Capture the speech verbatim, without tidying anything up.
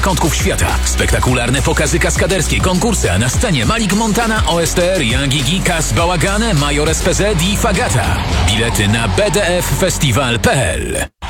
kątków świata. Spektakularne pokazy kaskaderskie, konkursy, a na scenie Malik Montana, O S T R, Young Gigi, Kas Bałagane, Major S P Z i Fagata. Bilety na b d f festival kropka p l.